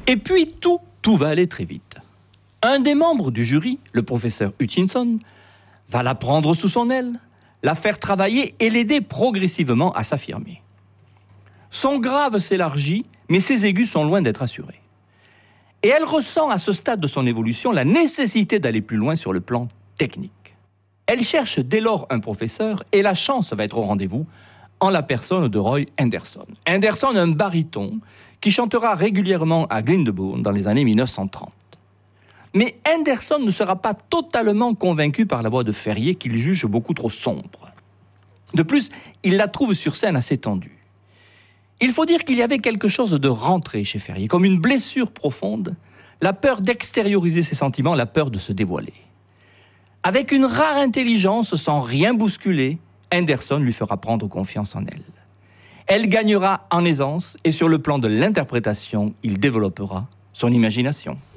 Et puis tout va aller très vite. Un des membres du jury, le professeur Hutchinson, va la prendre sous son aile, la faire travailler et l'aider progressivement à s'affirmer. Son grave s'élargit, mais ses aigus sont loin d'être assurés. Et elle ressent à ce stade de son évolution la nécessité d'aller plus loin sur le plan technique. Elle cherche dès lors un professeur et la chance va être au rendez-vous en la personne de Roy Henderson. Henderson, un baryton qui chantera régulièrement à Glyndebourne dans les années 1930. Mais Henderson ne sera pas totalement convaincu par la voix de Ferrier qu'il juge beaucoup trop sombre. De plus, il la trouve sur scène assez tendue. Il faut dire qu'il y avait quelque chose de rentré chez Ferrier, comme une blessure profonde, la peur d'extérioriser ses sentiments, la peur de se dévoiler. Avec une rare intelligence, sans rien bousculer, Henderson lui fera prendre confiance en elle. Elle gagnera en aisance et sur le plan de l'interprétation, il développera son imagination.